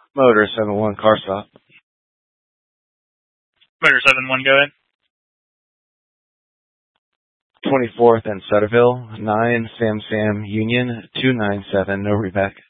Motor 7-1 car stop. Motor 7-1, go ahead. 24th and Sutterville, 9 Sam Union, 297, no reback.